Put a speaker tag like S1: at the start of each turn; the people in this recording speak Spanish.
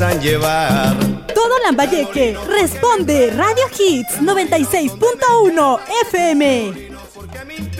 S1: llevar.
S2: Todo Lambayeque responde. Radio Hits 96.1 FM.